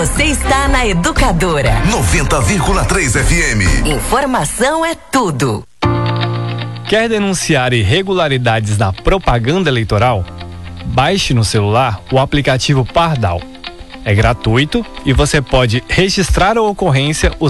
Você está na Educadora 90,3 FM. Informação é tudo. Quer denunciar irregularidades na propaganda eleitoral? Baixe no celular o aplicativo Pardal. É gratuito e você pode registrar a ocorrência